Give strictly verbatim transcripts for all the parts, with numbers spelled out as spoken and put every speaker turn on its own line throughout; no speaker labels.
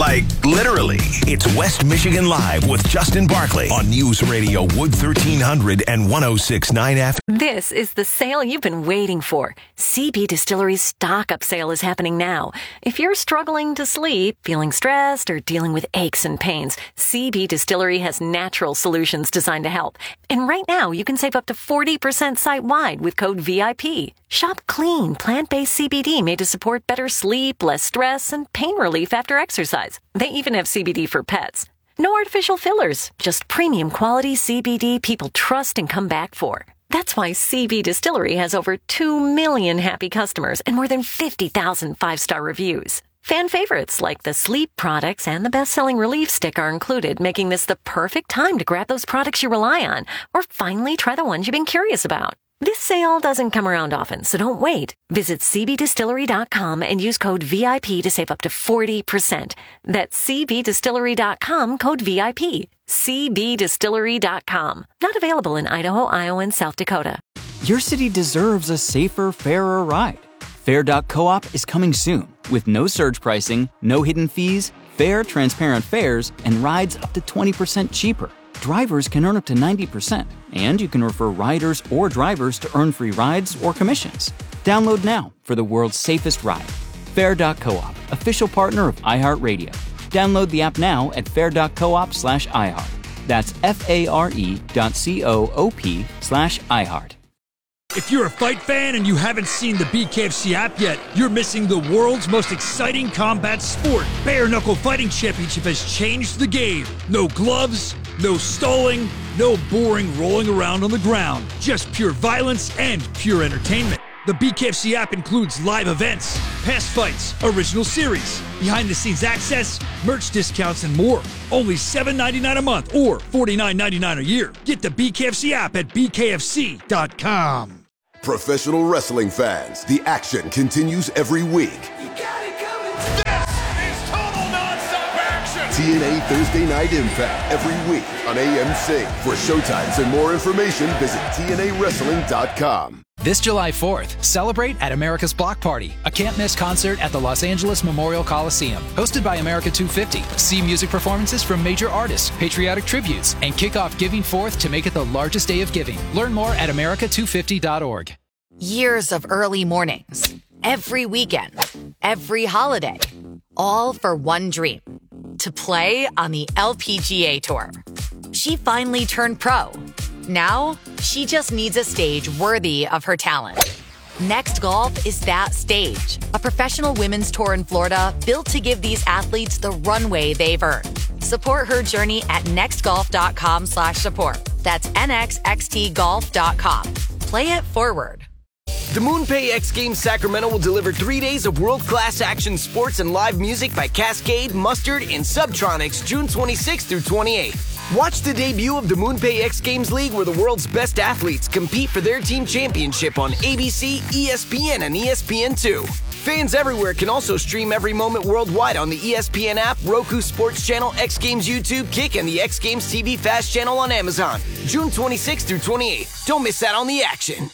Like, literally. It's West Michigan Live with Justin Barkley on News Radio Wood thirteen hundred and one oh six point nine F M.
This is the sale you've been waiting for. C B Distillery's stock-up sale is happening now. If you're struggling to sleep, feeling stressed, or dealing with aches and pains, C B Distillery has natural solutions designed to help. And right now, you can save up to forty percent site-wide with code V I P. Shop clean, plant-based C B D made to support better sleep, less stress, and pain relief after exercise. They even have C B D for pets. No artificial fillers, just premium quality C B D people trust and come back for. That's why C B Distillery has over two million happy customers and more than fifty thousand five-star reviews. Fan favorites like the sleep products and the best-selling Relief Stick are included, making this the perfect time to grab those products you rely on or finally try the ones you've been curious about. This sale doesn't come around often, so don't wait. Visit C B distillery dot com and use code V I P to save up to forty percent. That's C B distillery dot com, code V I P. C B distillery dot com. Not available in Idaho, Iowa, and South Dakota.
Your city deserves a safer, fairer ride. Fair dot coop is coming soon with no surge pricing, no hidden fees, fair, transparent fares, and rides up to twenty percent cheaper. Drivers can earn up to ninety percent, and you can refer riders or drivers to earn free rides or commissions. Download now for the world's safest ride. Fair dot coop, official partner of iHeartRadio. Download the app now at fair dot coop slash iHeart. That's F-A-R-E dot C-O-O-P slash iHeart.
If you're a fight fan and you haven't seen the B K F C app yet, you're missing the world's most exciting combat sport. Bare Knuckle Fighting Championship has changed the game. No gloves, no stalling, no boring rolling around on the ground. Just pure violence and pure entertainment. The B K F C app includes live events, past fights, original series, behind-the-scenes access, merch discounts, and more. Only seven dollars and ninety-nine cents a month or forty-nine dollars and ninety-nine cents a year. Get the B K F C app at B K F C dot com.
Professional wrestling fans, the action continues every week.
You got it coming. This is total nonstop action.
T N A Thursday Night Impact every week on A M C. For showtimes and more information, visit T N A wrestling dot com.
This July fourth, celebrate at America's Block Party, a can't-miss concert at the Los Angeles Memorial Coliseum. Hosted by America two fifty. See music performances from major artists, patriotic tributes, and kick off Giving Forth to make it the largest day of giving. Learn more at America two fifty dot org.
Years of early mornings, every weekend, every holiday, all for one dream, to play on the L P G A Tour. She finally turned pro. Now, she just needs a stage worthy of her talent. Next Golf is that stage, a professional women's tour in Florida built to give these athletes the runway they've earned. Support her journey at nextgolf.com slash support. That's N X X T golf dot com. Play it forward.
The MoonPay X Games Sacramento will deliver three days of world-class action sports and live music by Cascade, Mustard, and Subtronics June twenty-sixth through twenty-eighth. Watch the debut of the MoonPay X Games League where the world's best athletes compete for their team championship on A B C, E S P N, and E S P N two. Fans everywhere can also stream every moment worldwide on the E S P N app, Roku Sports Channel, X Games YouTube, Kick, and the X Games T V Fast Channel on Amazon. June twenty-sixth through twenty-eighth. Don't miss out on the action.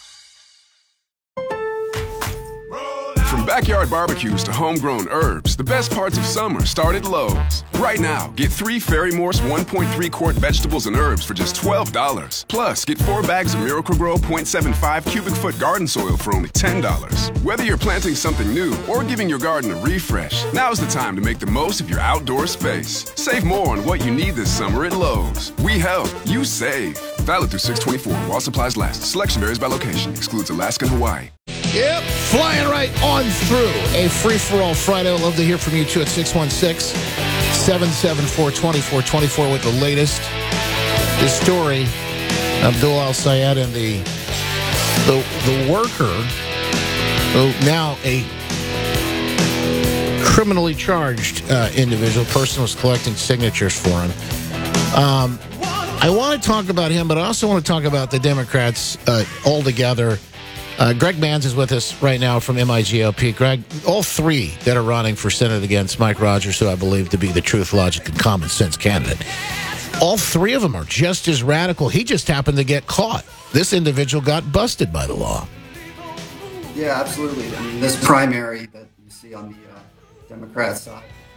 From backyard barbecues to homegrown herbs, the best parts of summer start at Lowe's. Right now, get three Fairy Morse one point three quart vegetables and herbs for just twelve dollars. Plus, get four bags of Miracle-Gro point seven five cubic foot garden soil for only ten dollars. Whether you're planting something new or giving your garden a refresh, now's the time to make the most of your outdoor space. Save more on what you need this summer at Lowe's. We help, you save. Valid through six twenty-four while supplies last. Selection varies by location. Excludes Alaska and Hawaii.
Yep, flying right on through a free-for-all Friday. I'd love to hear from you, too, at six one six, seven seven four, two four two four with the latest. This story, Abdul Al-Sayed and the, the, the worker, who now a criminally charged uh, individual, person was collecting signatures for him. Um, I want to talk about him, but I also want to talk about the Democrats uh, altogether. Uh, Greg Manns is with us right now from M I G O P. Greg, all three that are running for Senate against Mike Rogers, who I believe to be the truth, logic, and common sense candidate, all three of them are just as radical. He just happened to get caught. This individual got busted by the law.
Yeah, absolutely. I mean, this primary that you see on the uh, Democrat side,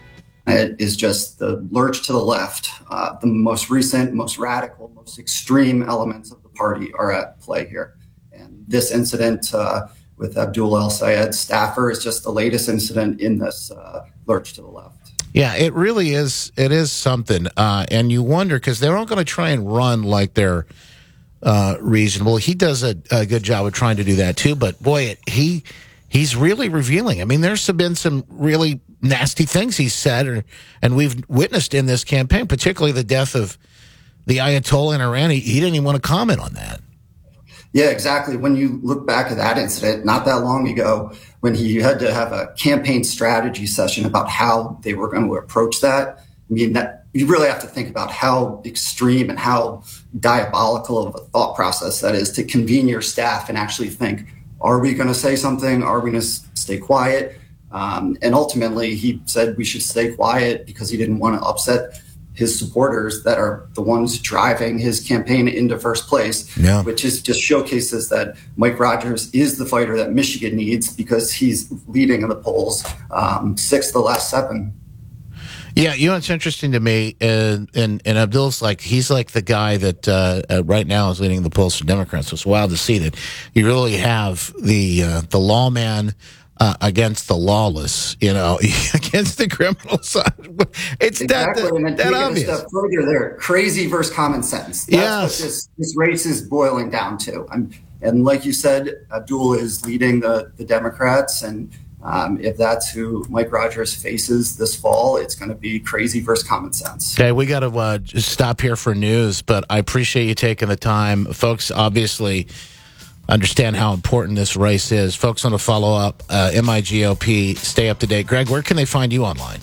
It is just the lurch to the left. Uh, the most recent, most radical, most extreme elements of the party are at play here. And this incident uh, with Abdul El-Sayed staffer is just the latest incident in this uh, lurch to the left.
Yeah, it really is. It is something. Uh, and you wonder, because they're all going to try and run like they're uh, reasonable. He does a, a good job of trying to do that, too. But, boy, it, he he's really revealing. I mean, there's been some really nasty things he's said, or, and we've witnessed in this campaign, particularly the death of the Ayatollah in Iran. He, he didn't even want to comment on that.
Yeah, exactly. When you look back at that incident, not that long ago, when he had to have a campaign strategy session about how they were going to approach that, I mean, that you really have to think about how extreme and how diabolical of a thought process that is to convene your staff and actually think, are we going to say something? Are we going to stay quiet? Um, and ultimately, he said we should stay quiet because he didn't want to upset his supporters that are the ones driving his campaign into first place,
yeah.
which is just showcases that Mike Rogers is the fighter that Michigan needs because he's leading in the polls, um, six of the last seven.
Yeah, you know, it's interesting to me, and, and, and Abdul's like, he's like the guy that uh, uh, right now is leading the polls for Democrats. So it's wild to see that you really have the uh, the lawman Uh, against the lawless, you know, against the criminals. It's
exactly.
that, that,
and then
that
take
obvious.
It a step further there, crazy versus common sense. That's
yes.
what this, this race is boiling down to. I'm, and like you said, Abdul is leading the, the Democrats. And um, if that's who Mike Rogers faces this fall, it's going to be crazy versus common sense.
Okay, we got to uh, just stop here for news, but I appreciate you taking the time. Folks, obviously understand how important this race is. Folks want to follow up, uh, M I G O P, stay up to date. Greg, where can they find you online?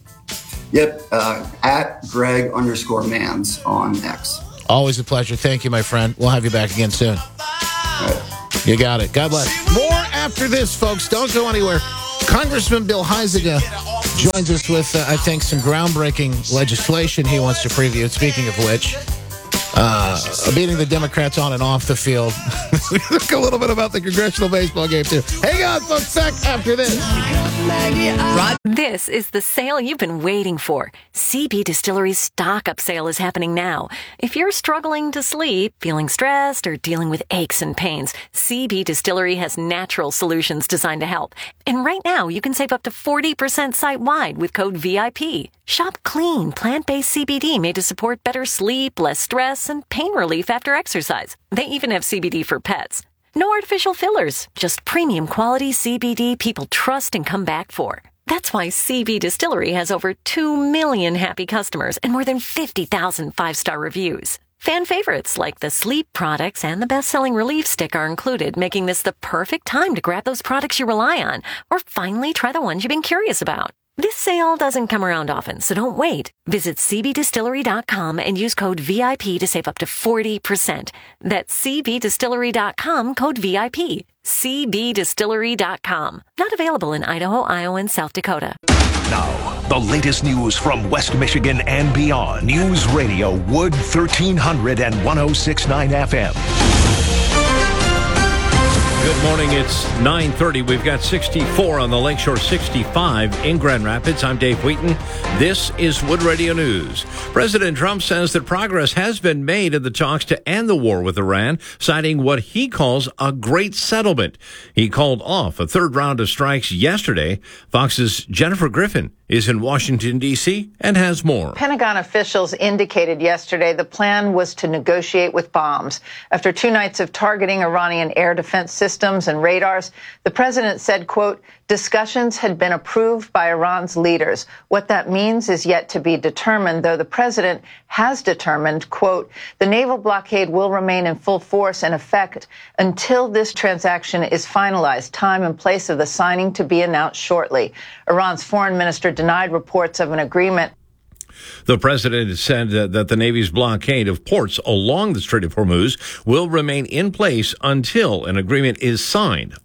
Yep, uh, at Greg underscore Mans on X.
Always a pleasure. Thank you, my friend. We'll have you back again soon.
Right.
You got it. God bless. More after this, folks. Don't go anywhere. Congressman Bill Huizenga joins us with, uh, I think, some groundbreaking legislation he wants to preview. Speaking of which, Uh, beating the Democrats on and off the field. We look a little bit about the congressional baseball game, too. Hang on, folks. Back after this.
This is the sale you've been waiting for. C B Distillery's stock-up sale is happening now. If you're struggling to sleep, feeling stressed, or dealing with aches and pains, C B Distillery has natural solutions designed to help. And right now, you can save up to forty percent site-wide with code V I P. Shop clean, plant-based C B D made to support better sleep, less stress, and pain relief after exercise. They even have C B D for pets. No artificial fillers, just premium quality C B D people trust and come back for. That's why C B Distillery has over two million happy customers and more than fifty thousand five-star reviews. Fan favorites like the sleep products and the best-selling relief stick are included, making this the perfect time to grab those products you rely on or finally try the ones you've been curious about. This sale doesn't come around often, so don't wait. Visit C B distillery dot com and use code V I P to save up to forty percent. That's C B distillery dot com, code V I P. C B distillery dot com. Not available in Idaho, Iowa, and South Dakota.
Now, the latest news from West Michigan and beyond. News Radio Wood thirteen hundred and one oh six point nine F M.
Good morning. It's nine thirty. We've got sixty-four on the Lakeshore, sixty-five in Grand Rapids. I'm Dave Wheaton. This is Wood Radio News. President Trump says that progress has been made in the talks to end the war with Iran, citing what he calls a great settlement. He called off a third round of strikes yesterday. Fox's Jennifer Griffin is in Washington, D C, and has more.
Pentagon officials indicated yesterday the plan was to negotiate with bombs. After two nights of targeting Iranian air defense systems and radars, the president said, quote, discussions had been approved by Iran's leaders. What that means is yet to be determined, though the president has determined, quote, the naval blockade will remain in full force and effect until this transaction is finalized, time and place of the signing to be announced shortly. Iran's foreign minister denied reports of an agreement.
The president said that the Navy's blockade of ports along the Strait of Hormuz will remain in place until an agreement is signed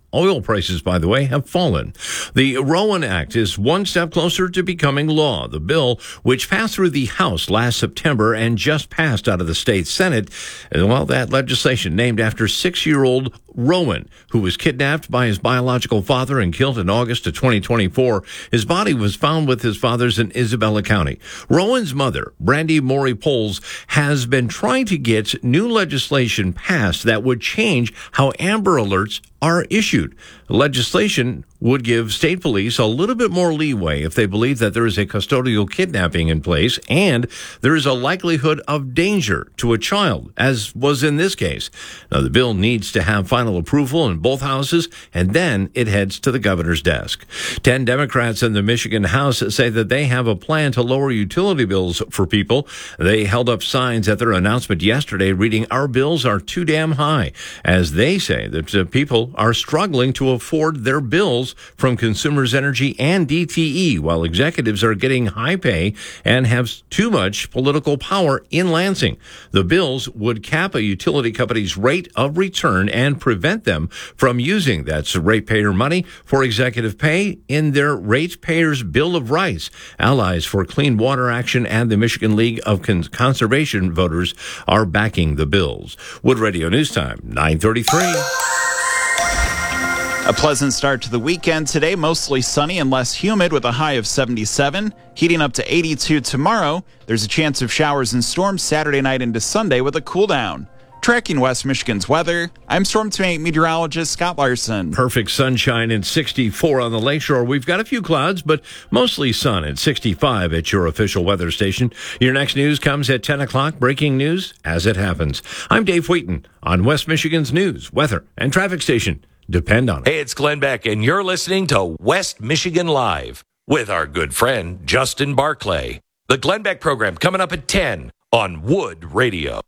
Oil prices, by the way, have fallen. The Rowan Act is one step closer to becoming law. The bill, which passed through the House last September and just passed out of the state Senate, well, that legislation named after six-year-old Rowan, who was kidnapped by his biological father and killed in August of twenty twenty-four. His body was found with his father's in Isabella County. Rowan's mother, Brandy Maury Poles, has been trying to get new legislation passed that would change how Amber Alerts are issued. The legislation would give state police a little bit more leeway if they believe that there is a custodial kidnapping in place and there is a likelihood of danger to a child, as was in this case. Now, the bill needs to have final approval in both houses, and then it heads to the governor's desk. Ten Democrats in the Michigan House say that they have a plan to lower utility bills for people. They held up signs at their announcement yesterday reading, "Our bills are too damn high," as they say that uh, people are struggling to afford their bills from Consumers Energy and D T E, while executives are getting high pay and have too much political power in Lansing. The bills would cap a utility company's rate of return and prevent them from using that ratepayer money for executive pay in their Ratepayers Bill of Rights. Allies for Clean Water Action and the Michigan League of Con- Conservation Voters are backing the bills. Wood Radio News Time, nine thirty-three.
A pleasant start to the weekend today, mostly sunny and less humid with a high of seventy-seven, heating up to eighty-two tomorrow. There's a chance of showers and storms Saturday night into Sunday with a cool down. Tracking West Michigan's weather, I'm Storm Team Meteorologist Scott Larson.
Perfect sunshine and sixty-four on the lakeshore. We've got a few clouds, but mostly sun at sixty-five at your official weather station. Your next news comes at ten o'clock. Breaking news as it happens. I'm Dave Wheaton on West Michigan's news, weather, and traffic station. Depend on it.
Hey, it's Glenn Beck, and you're listening to West Michigan Live with our good friend Justin Barclay. The Glenn Beck program coming up at ten on Wood Radio.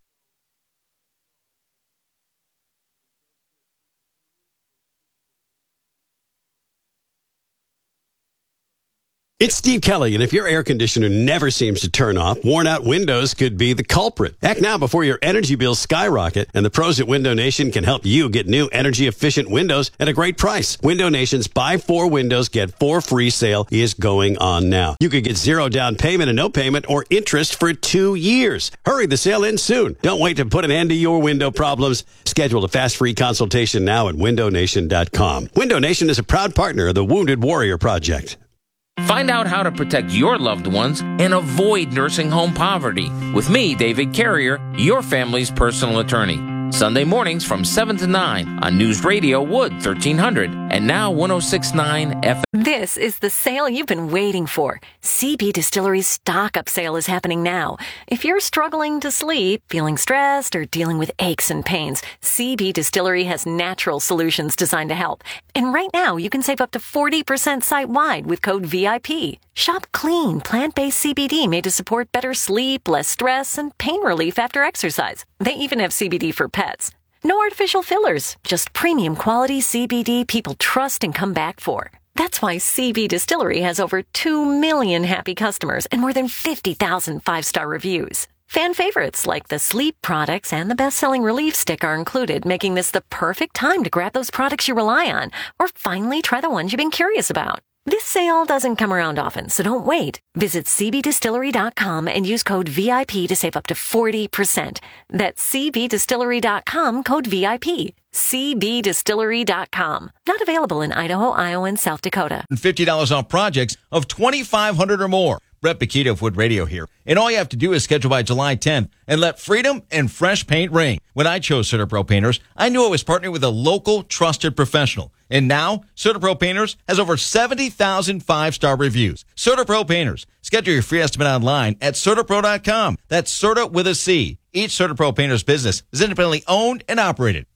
It's Steve Kelly, and if your air conditioner never seems to turn off, worn-out windows could be the culprit. Act now before your energy bills skyrocket, and the pros at Window Nation can help you get new energy-efficient windows at a great price. Window Nation's Buy Four Windows, Get Four Free sale is going on now. You could get zero down payment and no payment or interest for two years. Hurry, the sale ends soon. Don't wait to put an end to your window problems. Schedule a fast free consultation now at window nation dot com. Window Nation is a proud partner of the Wounded Warrior Project.
Find out how to protect your loved ones and avoid nursing home poverty with me, David Carrier, your family's personal attorney. Sunday mornings from seven to nine on News Radio Wood thirteen hundred and now one oh six point nine F M.
This is the sale you've been waiting for. C B Distillery's stock-up sale is happening now. If you're struggling to sleep, feeling stressed, or dealing with aches and pains, C B Distillery has natural solutions designed to help. And right now, you can save up to forty percent site-wide with code V I P. Shop clean, plant-based C B D made to support better sleep, less stress, and pain relief after exercise. They even have C B D for pets. No artificial fillers, just premium quality C B D people trust and come back for. That's why C B Distillery has over two million happy customers and more than fifty thousand five-star reviews. Fan favorites like the sleep products and the best-selling Relief Stick are included, making this the perfect time to grab those products you rely on or finally try the ones you've been curious about. This sale doesn't come around often, so don't wait. Visit c b distillery dot com and use code V I P to save up to forty percent. That's c b distillery dot com, code V I P. c b distillery dot com. Not available in Idaho, Iowa, and South Dakota.
fifty dollars off projects of twenty-five hundred dollars or more. Brett Paquito of Wood Radio here. And all you have to do is schedule by July tenth and let freedom and fresh paint ring. When I chose CertaPro Painters, I knew I was partnering with a local, trusted professional. And now, CertaPro Painters has over seventy thousand five-star reviews. CertaPro Painters. Schedule your free estimate online at Certapro dot com. That's Certa with a C. Each CertaPro Painters business is independently owned and operated.